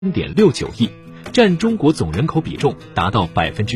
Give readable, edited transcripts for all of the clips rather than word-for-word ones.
3.69亿，占中国总人口比重达到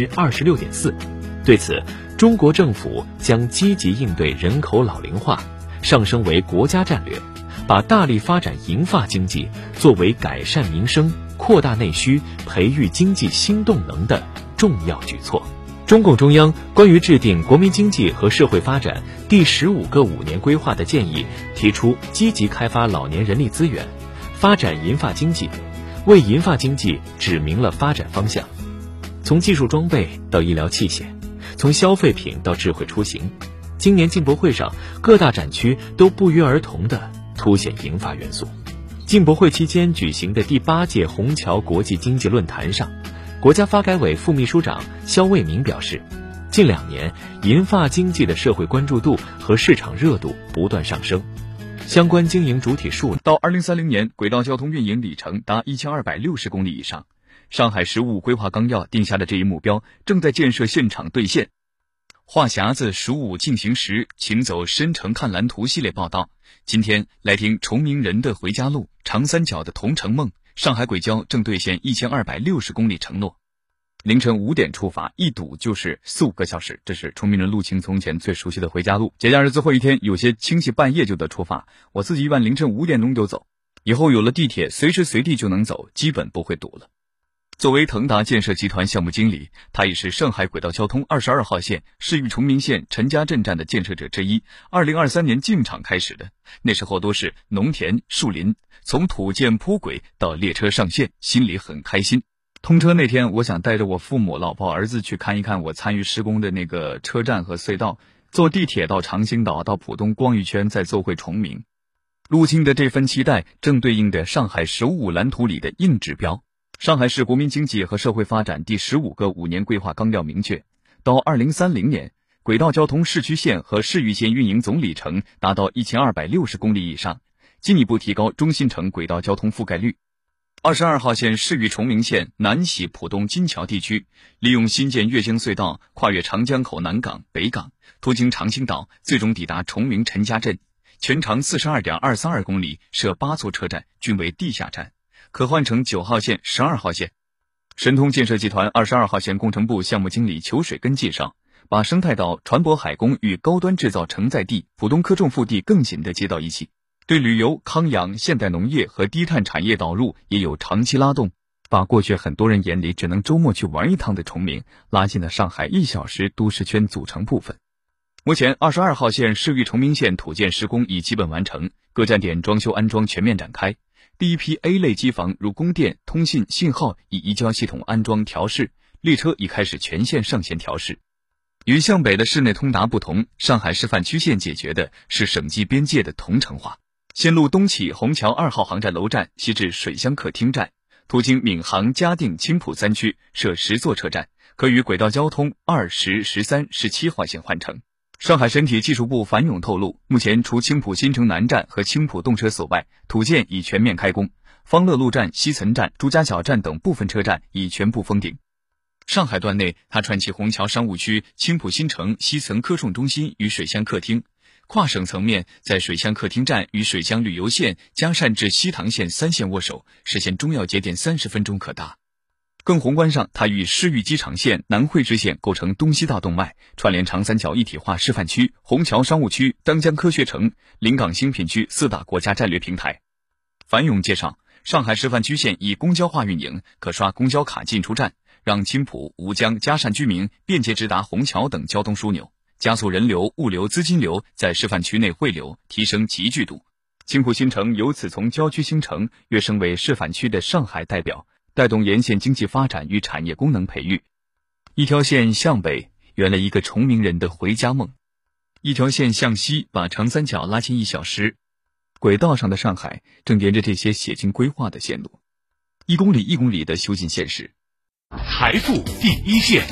26.4%。对此，中国政府将积极应对人口老龄化，上升为国家战略，把大力发展银发经济作为改善民生、扩大内需、培育经济新动能的重要举措。中共中央关于制定国民经济和社会发展第15个5年规划的建议提出，积极开发老年人力资源，发展银发经济，为银发经济指明了发展方向。从技术装备到医疗器械，从消费品到智慧出行，今年进博会上各大展区都不约而同地凸显银发元素。进博会期间举行的第8届虹桥国际经济论坛上，国家发改委副秘书长肖卫民表示，近2年银发经济的社会关注度和市场热度不断上升，相关经营主体数到2030年轨道交通运营里程达1260公里以上。上海15规划纲要定下的这一目标正在建设现场兑现。话匣子15进行时，请走深城看蓝图系列报道。今天来听崇明人的回家路，长三角的同城梦，上海轨交正兑现1260公里承诺。凌晨5点出发，一堵就是4-5个小时，这是崇明人路情从前最熟悉的回家路。节假日最后一天，有些亲戚半夜就得出发，我自己一般凌晨5点钟就走。以后有了地铁，随时随地就能走，基本不会堵了。作为腾达建设集团项目经理，他也是上海轨道交通22号线市域崇明县陈家镇站的建设者之一。2023年进场开始的，那时候都是农田、树林，从土建铺轨到列车上线，心里很开心。通车那天，我想带着我父母、老婆、儿子去看一看我参与施工的那个车站和隧道，坐地铁到长兴岛，到浦东逛一圈，再坐回崇明。路青的这份期待正对应的上海15蓝图里的硬指标。上海市国民经济和社会发展第15个5年规划纲要明确，到2030年，轨道交通市区线和市域线运营总里程达到1260公里以上，进一步提高中心城轨道交通覆盖率。22号线市域崇明县南禧浦东金桥地区，利用新建越江隧道跨越长江口南港、北港，途经长兴岛，最终抵达崇明陈家镇，全长42.232公里，设8座车站，均为地下站。可换成9号线、12号线。神通建设集团22号线工程部项目经理裘水根介绍，把生态岛、船舶海工与高端制造承载地、浦东科重腹地更紧地接到一起，对旅游、康养、现代农业和低碳产业导入也有长期拉动，把过去很多人眼里只能周末去玩一趟的崇明，拉进了上海1小时都市圈组成部分。目前22号线市域崇明线土建施工已基本完成，各站点装修安装全面展开。第一批 A 类机房如供电、通信、信号已移交系统安装调试，列车已开始全线上线调试。与向北的市内通达不同，上海示范区线解决的是省际边界的同城化。线路东起虹桥2号航站楼站，西至水乡客厅站，途经闵行、嘉定、青浦3区，设10座车站，可与轨道交通2、10、13、17号线换乘。上海省体技术部樊勇透露，目前除青浦新城南站和青浦动车所外，土建已全面开工，方乐路站、西岑站、朱家角站等部分车站已全部封顶。上海段内，它串起虹桥商务区、青浦新城、西岑科创中心与水乡客厅，跨省层面在水乡客厅站与水乡旅游线、嘉善至西塘线3线握手，实现中要节点30分钟可达。更宏观上，它与市域机场线、南汇支线构成东西大动脉，串联长三角一体化示范区、虹桥商务区、当江科学城、临港新品区4大国家战略平台。樊勇介绍，上海示范区线以公交化运营，可刷公交卡进出站，让青浦、吴江、嘉善居民便捷直达虹桥等交通枢纽，加速人流、物流、资金流在示范区内汇流，提升集聚度。青浦新城由此从郊区新城跃升为示范区的上海代表，带动沿线经济发展与产业功能培育。一条线向北，圆了一个崇明人的回家梦；一条线向西，把长三角拉近1小时。轨道上的上海正沿着这些写进规划的线路，1公里1公里的修进现实。 财富第一线。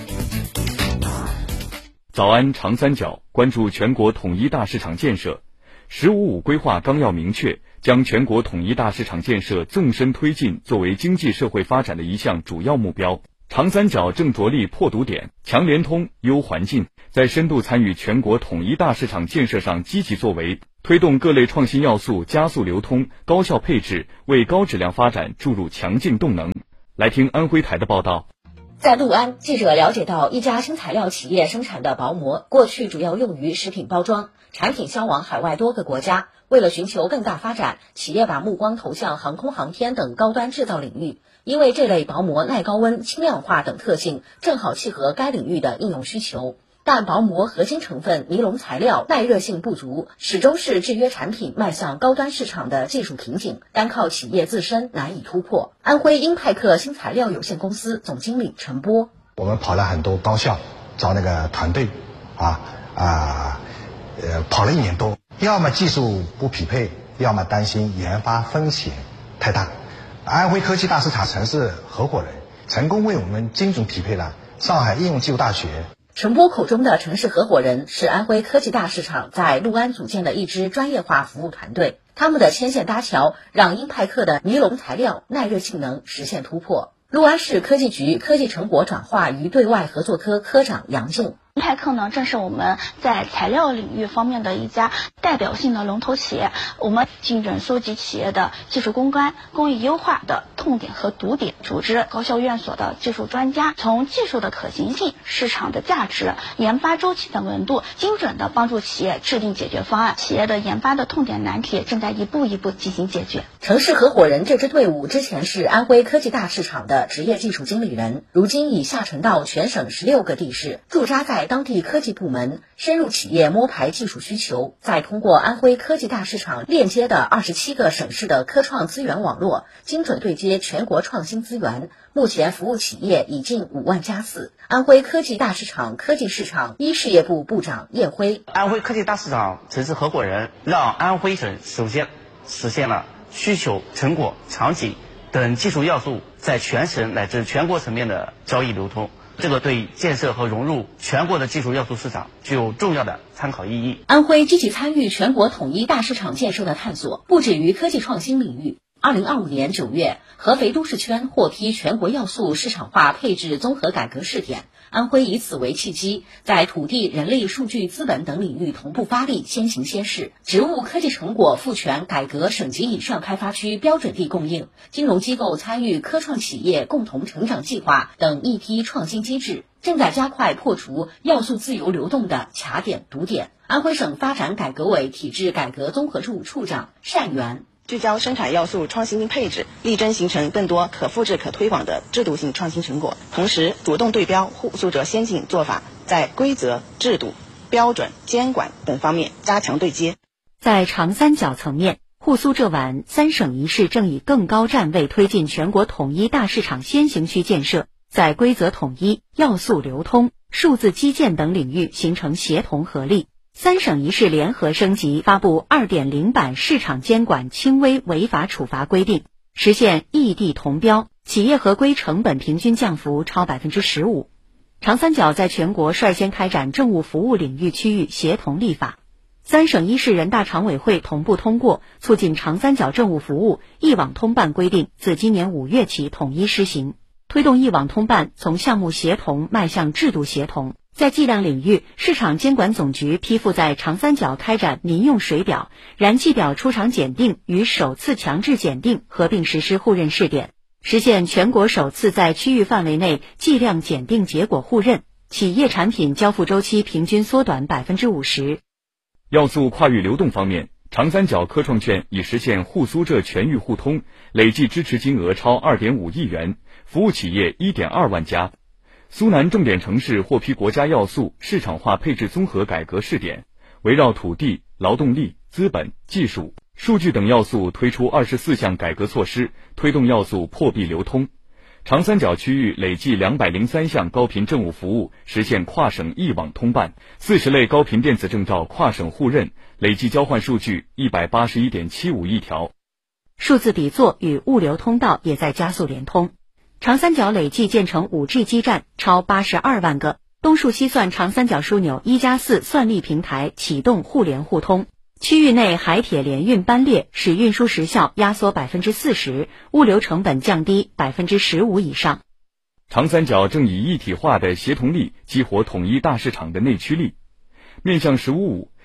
早安长三角，关注全国统一大市场建设。15-5规划纲要明确，将全国统一大市场建设纵深推进作为经济社会发展的一项主要目标。长三角正着力破堵点、强联通、优环境，在深度参与全国统一大市场建设上积极作为， 推动各类创新要素加速流通、高效配置，为高质量发展注入强劲动能。来听安徽台的报道。 在六安，记者了解到，一家新材料企业生产的薄膜，过去主要用于食品包装，产品销往海外多个国家。为了寻求更大发展，企业把目光投向航空航天等高端制造领域，因为这类薄膜耐高温、轻量化等特性，正好契合该领域的应用需求。但薄膜核心成分尼龙材料耐热性不足，始终是制约产品迈向高端市场的技术瓶颈，单靠企业自身难以突破。安徽英派克新材料有限公司总经理陈波： 我们跑了很多高校，找那个团队，跑了1年多，要么技术不匹配，要么担心研发风险太大。安徽科技大市场城市合伙人成功为我们精准匹配了上海应用技术大学。 陈波口中的城市合伙人是安徽科技大市场在六安组建的一支专业化服务团队，他们的牵线搭桥，让英派克的尼龙材料耐热性能实现突破。六安市科技局科技成果转化与对外合作科科长杨静： 英派克呢，正是我们在材料领域方面的一家代表性的龙头企业。我们精准搜集企业的技术攻关、工艺优化的痛点和堵点，组织高校院所的技术专家，从技术的可行性、市场的价值、研发周期的稳度，精准的帮助企业制定解决方案。企业的研发的痛点难题正在一步一步进行解决。 城市合伙人这支队伍之前是安徽科技大市场的职业技术经理人，如今已下沉到全省16个地市，驻扎在当地科技部门，深入企业摸排技术需求，再通过安徽科技大市场链接的27个省市的科创资源网络，精准对接全国创新资源。目前服务企业已近5万家次。安徽科技大市场科技市场一事业部部长叶辉： 安徽科技大市场城市合伙人让安徽省首先实现了需求、成果、场景等技术要素在全省乃至全国层面的交易流通，这个对建设和融入全国的技术要素市场具有重要的参考意义。 安徽积极参与全国统一大市场建设的探索，不止于科技创新领域。2025年9月，合肥都市圈获批全国要素市场化配置综合改革试点，安徽以此为契机，在土地、人力、数据、资本等领域同步发力，先行先试。职务科技成果赋权改革省级以上开发区标准地供应，金融机构参与科创企业共同成长计划等一批创新机制，正在加快破除要素自由流动的卡点堵点。安徽省发展改革委体制改革综合处处长单元： 聚焦生产要素创新性配置，力争形成更多可复制可推广的制度性创新成果，同时主动对标互诉者先进做法，在规则、制度、标准、监管等方面加强对接。 在长三角层面，沪苏浙皖3省1市正以更高站位推进全国统一大市场先行区建设，在规则统一、要素流通、数字基建等领域形成协同合力。3省1市联合升级发布 2.0 版市场监管轻微违法处罚规定，实现异地同标，企业合规成本平均降幅超 15%。长三角在全国率先开展政务服务领域区域协同立法。3省1市人大常委会同步通过促进长三角政务服务一网通办规定，自今年5月起统一施行，推动一网通办从项目协同迈向制度协同。在计量领域，市场监管总局批复在长三角开展民用水表、燃气表出厂检定与首次强制检定合并实施互认试点，实现全国首次在区域范围内计量检定结果互认，企业产品交付周期平均缩短 50%。 要素跨域流动方面，长三角科创券已实现沪苏浙全域互通，累计支持金额超 2.5 亿元，服务企业 1.2 万家。苏南重点城市获批国家要素市场化配置综合改革试点，围绕土地、劳动力、资本、技术、数据等要素推出24项改革措施，推动要素破壁流通。长三角区域累计203项高频政务服务实现跨省一网通办，40类高频电子证照跨省互认，累计交换数据 181.75 亿条。 数字底座与物流通道也在加速联通。长三角累计建成 5G 基站超82万个，东数西算长三角枢纽1+4算力平台启动互联互通，区域内海铁联运班列使运输时效压缩 40%， 物流成本降低 15% 以上。 长三角正以一体化的协同力激活统一大市场的内驱力。面向“十五五”，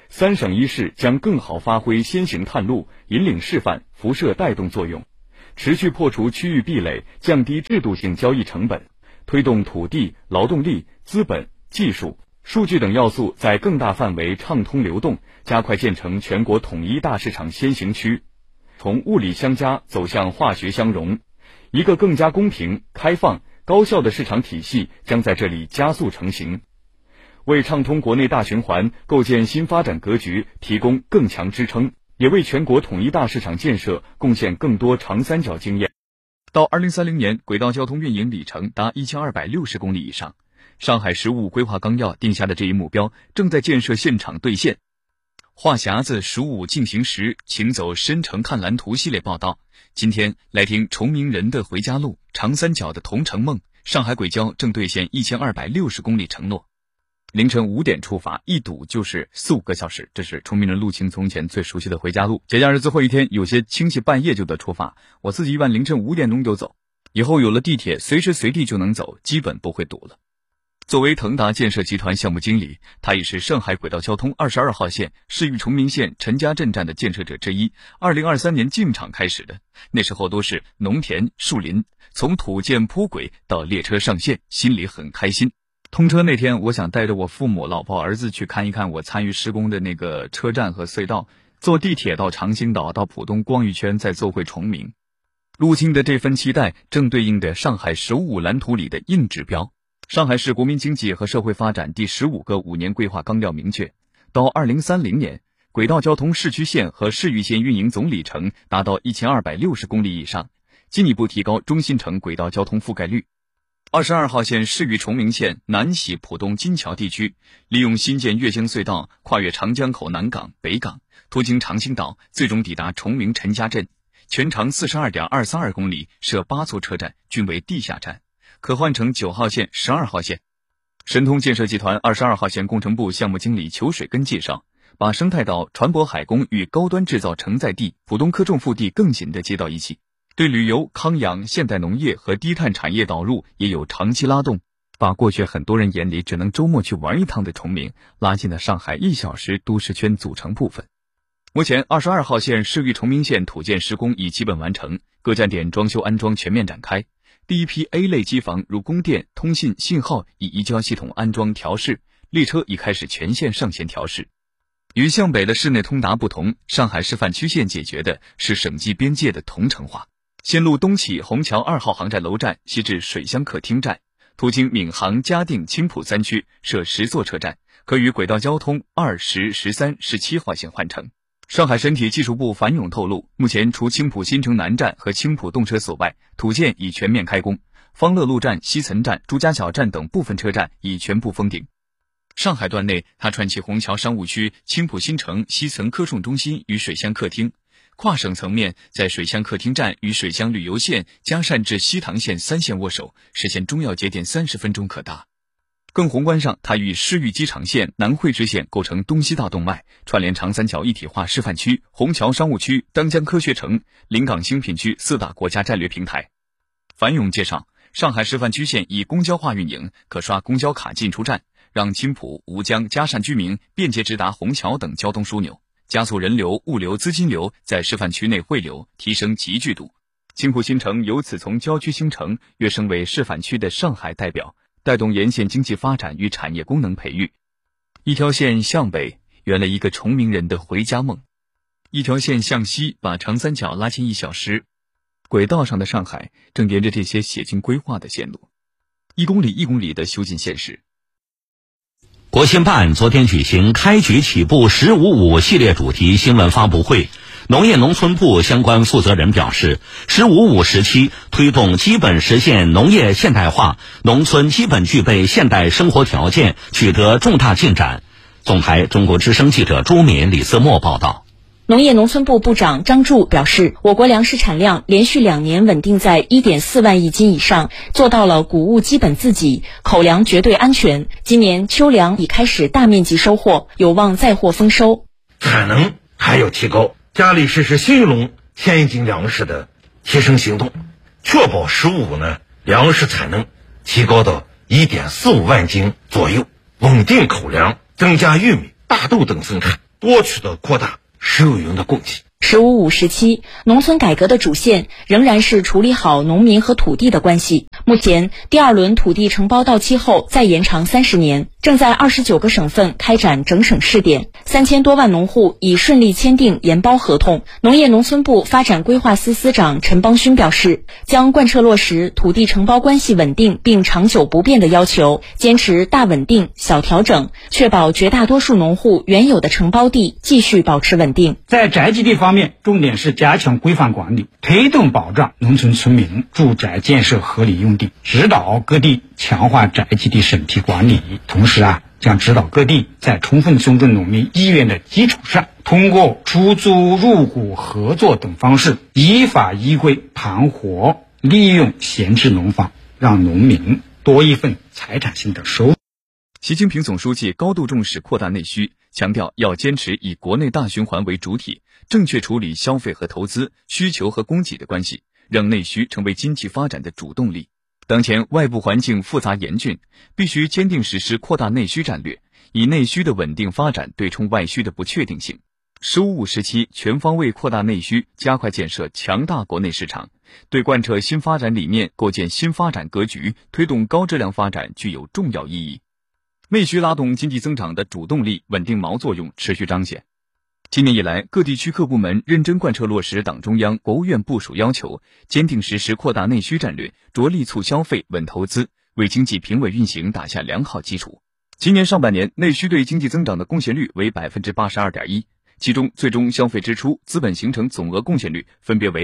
3省1市将更好发挥先行探路、引领示范、辐射带动作用，持续破除区域壁垒，降低制度性交易成本，推动土地、劳动力、资本、技术、数据等要素在更大范围畅通流动，加快建成全国统一大市场先行区，从物理相加走向化学相融，一个更加公平、开放、高效的市场体系将在这里加速成型，为畅通国内大循环、构建新发展格局提供更强支撑，也为全国统一大市场建设贡献更多长三角经验。 到2030年，轨道交通运营里程达1260公里以上。上海“15五”规划纲要定下的这一目标正在建设现场兑现。话匣子“15五”进行时，请走深城看蓝图系列报道。今天来听崇明人的回家路，长三角的同城梦。上海轨交正兑现1260公里承诺。凌晨5点出发，一堵就是4-5个小时，这是崇明人陆青从前最熟悉的回家路。节假日最后一天，有些亲戚半夜就得出发，我自己一般凌晨5点钟就走。以后有了地铁，随时随地就能走，基本不会堵了。作为腾达建设集团项目经理，他也是上海轨道交通22号线市域崇明县陈家镇站的建设者之一。2023年进场开始的，那时候都是农田、树林，从土建铺轨到列车上线，心里很开心。通车那天，我想带着我父母、老婆、儿子去看一看我参与施工的那个车站和隧道，坐地铁到长兴岛，到浦东逛一圈，再坐回崇明。陆青的这份期待正对应着上海“15五”蓝图里的硬指标。上海市国民经济和社会发展第15个5年规划纲要明确，到2030年，轨道交通市区线和市域线运营总里程达到1260公里以上，进一步提高中心城轨道交通覆盖率。22号线市域崇明线南禧浦东金桥地区，利用新建越京隧道跨越长江口南港、北港，途经长兴岛，最终抵达崇明陈家镇，全长42.232公里，设8座车站，均为地下站。可换乘9号线、12号线。神通建设集团22号线工程部项目经理裘水根介绍，把生态岛、船舶海工与高端制造承载地、浦东科重腹地更紧地接到一起，对旅游、康养、现代农业和低碳产业导入也有长期拉动，把过去很多人眼里只能周末去玩一趟的崇明，拉进了上海1小时都市圈组成部分。目前22号线市域崇明线土建施工已基本完成，各站点装修安装全面展开。第一批 A 类机房如供电、通信、信号已移交系统安装调试，列车已开始全线上线调试。与向北的市内通达不同，上海示范区线解决的是省际边界的同城化。线路东起虹桥2号航站楼站，西至水乡客厅站，途经闵行、嘉定、青浦3区，设10座车站，可与轨道交通2、10、13、17号线换乘。上海身体技术部樊勇透露，目前除青浦新城南站和青浦动车所外，土建已全面开工，方乐路站、西岑站、朱家角站等部分车站已全部封顶。上海段内，它串起虹桥商务区、青浦新城、西岑科创中心与水乡客厅；跨省层面，在水乡客厅站与水乡旅游线、嘉善至西塘线3线握手，实现中要节点30分钟可达。更宏观上，它与市域机场线、南汇支线构成东西大动脉，串联长三角一体化示范区、虹桥商务区、当江科学城、临港新品区4大国家战略平台。樊勇介绍，上海示范区线以公交化运营，可刷公交卡进出站，让青浦、吴江、嘉善居民便捷直达虹桥等交通枢纽，加速人流、物流、资金流在示范区内汇流，提升集聚度。青浦新城由此从郊区新城跃升为示范区的上海代表，带动沿线经济发展与产业功能培育。一条线向北，圆了一个崇明人的回家梦；一条线向西，把长三角拉近1小时。轨道上的上海正沿着这些写进规划的线路，1公里1公里的修进现实。 国新办昨天举行开局起步15五系列主题新闻发布会，农业农村部相关负责人表示，15五时期推动基本实现农业现代化，农村基本具备现代生活条件，取得重大进展。总台中国之声记者朱敏、李思墨报道。 农业农村部部长张柱表示，我国粮食产量连续2年稳定在1.4万亿斤以上，做到了谷物基本自给，口粮绝对安全。今年秋粮已开始大面积收获，有望再获丰收。 产能还要提高，加力实施新一轮千亿斤粮食的提升行动，确保15呢粮食产能提高到1.45万斤左右，稳定口粮，增加玉米、大豆等生产。 多渠道扩大食用云的供给。 “15+5”时期，农村改革的主线仍然是处理好农民和土地的关系。目前，第2轮土地承包到期后再延长30年，正在29个省份开展整省试点，3000多万农户已顺利签订研包合同。农业农村部发展规划司司长陈邦勋表示，将贯彻落实土地承包关系稳定并长久不变的要求，坚持大稳定、小调整，确保绝大多数农户原有的承包地继续保持稳定。 在宅基地方面，重点是加强规范管理，推动保障农村村民住宅建设合理用地，指导各地强化宅基地审批管理。同时将指导各地在充分尊重农民意愿的基础上，通过出租、入股、合作等方式，依法依规盘活利用闲置农房，让农民多一份财产性的收入。 习近平总书记高度重视扩大内需，强调要坚持以国内大循环为主体，正确处理消费和投资、需求和供给的关系，让内需成为经济发展的主动力。当前外部环境复杂严峻，必须坚定实施扩大内需战略，以内需的稳定发展对冲外需的不确定性。“15+5”时期全方位扩大内需，加快建设强大国内市场，对贯彻新发展理念、构建新发展格局、推动高质量发展具有重要意义。内需拉动经济增长的主动力、稳定锚作用持续彰显。今年以来，各地区各部门认真贯彻落实党中央、国务院部署要求，坚定实施扩大内需战略，着力促消费、稳投资，为经济平稳运行打下良好基础。今年上半年，内需对经济增长的贡献率为 82.1%， 其中最终消费支出、资本形成总额贡献率分别为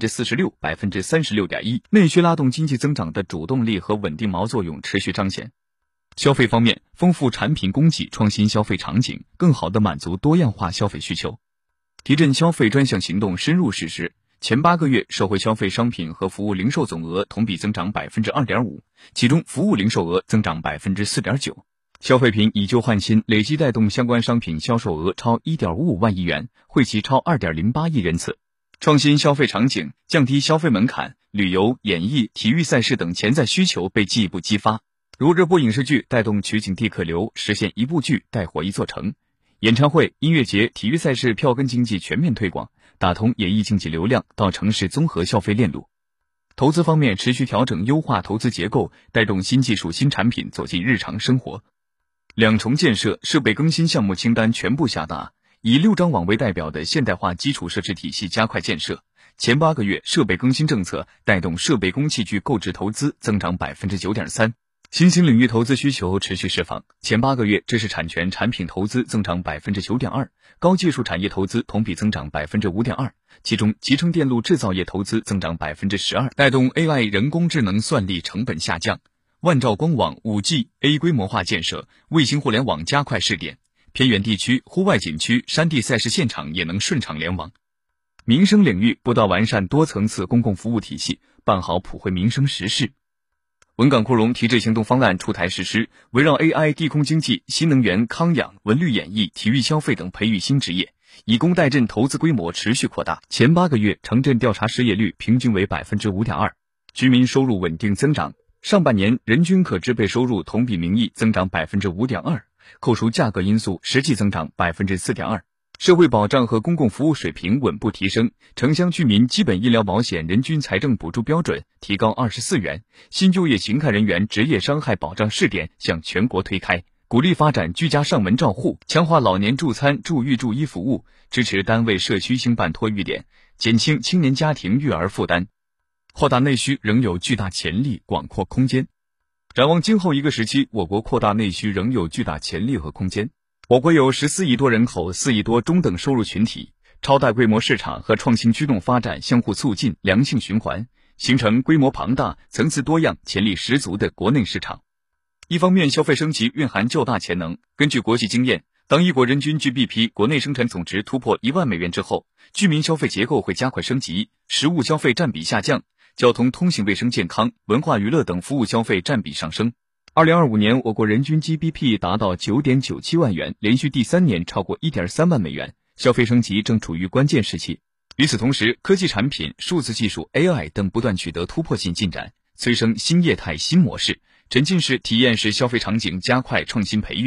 46%、36.1%。内需拉动经济增长的主动力和稳定锚作用持续彰显。消费方面，丰富产品供给，创新消费场景，更好地满足多样化消费需求。提振消费专项行动深入实施，前8个月社会消费商品和服务零售总额同比增长 2.5%， 其中服务零售额增长 4.9%。消费品以旧换新累计带动相关商品销售额超 1.55 万亿元，惠及超 2.08 亿人次。创新消费场景，降低消费门槛，旅游、演艺、体育赛事等潜在需求被进一步激发。如热播影视剧带动取景地客流，实现一部剧带火一座城；演唱会、音乐节、体育赛事票根经济全面推广，打通演艺竞技流量到城市综合消费链路。投资方面，持续调整优化投资结构，带动新技术新产品走进日常生活。两重建设设备更新项目清单全部下达，以6张网为代表的现代化基础设施体系加快建设。前8个月设备更新政策带动设备工器具购置投资增长 9.3%。新兴领域投资需求持续释放，前8个月知识产权产品投资增长 9.2%， 高技术产业投资同比增长 5.2%， 其中集成电路制造业投资增长 12%， 带动 AI 人工智能算力成本下降。万兆光网 5G A 规模化建设，卫星互联网加快试点，偏远地区、户外景区、山地赛事现场也能顺畅联网。民生领域不断完善多层次公共服务体系，办好普惠民生实事。文港扩容提质行动方案出台实施，围绕 AI、地空经济、新能源、康养、文旅演艺、体育消费等培育新职业，以工代赈投资规模持续扩大。前8个月城镇调查失业率平均为 5.2%， 居民收入稳定增长。上半年人均可支配收入同比名义增长 5.2%， 扣除价格因素实际增长 4.2%。社会保障和公共服务水平稳步提升，城乡居民基本医疗保险人均财政补助标准提高24元，新就业形态人员职业伤害保障试点向全国推开，鼓励发展居家上门照护，强化老年助餐助育助医服务，支持单位社区兴办托育点，减轻青年家庭育儿负担。扩大内需仍有巨大潜力、广阔空间。展望今后一个时期，我国扩大内需仍有巨大潜力和空间。我国有14亿多人口、4亿多中等收入群体，超大规模市场和创新驱动发展相互促进，良性循环，形成规模庞大、层次多样、潜力十足的国内市场。一方面，消费升级蕴含较大潜能。根据国际经验，当一国人均 GDP 国内生产总值突破1万美元之后，居民消费结构会加快升级，实物消费占比下降，交通、通信、卫生健康、文化娱乐等服务消费占比上升。2025年，我国人均 GDP 达到 9.97 万元，连续第3年超过 1.3 万美元，消费升级正处于关键时期。与此同时，科技产品、数字技术、AI 等不断取得突破性进展，催生新业态、新模式，沉浸式、体验式消费场景加快创新培育，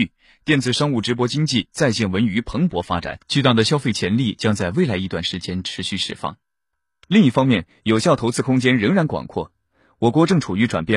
电子商务直播经济、在线文娱蓬勃发展，巨大的消费潜力将在未来一段时间持续释放。另一方面，有效投资空间仍然广阔，我国正处于转变